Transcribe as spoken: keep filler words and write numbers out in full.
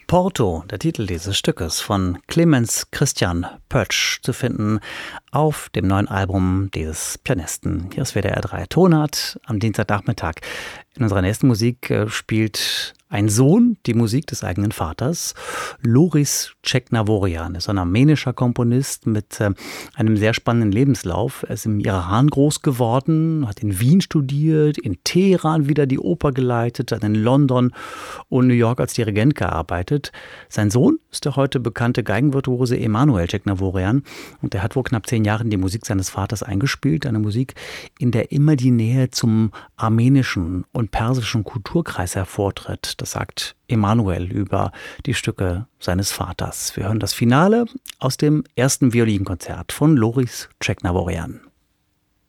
Porto, der Titel dieses Stückes von Clemens Christian Pötsch, zu finden auf dem neuen Album dieses Pianisten. Hier ist W D R drei Tonart am Dienstagnachmittag. In unserer nächsten Musik spielt ein Sohn die Musik des eigenen Vaters, Loris Tcheknavorian, ist ein armenischer Komponist mit äh, einem sehr spannenden Lebenslauf. Er ist im Iran groß geworden, hat in Wien studiert, in Teheran wieder die Oper geleitet, hat in London und New York als Dirigent gearbeitet. Sein Sohn ist der heute bekannte Geigenvirtuose Emanuel Tcheknavorian und der hat vor knapp zehn Jahren die Musik seines Vaters eingespielt, eine Musik, in der immer die Nähe zum armenischen und persischen Kulturkreis hervortritt. Das sagt Emanuel über die Stücke seines Vaters. Wir hören das Finale aus dem ersten Violinkonzert von Loris Tcheknavorian.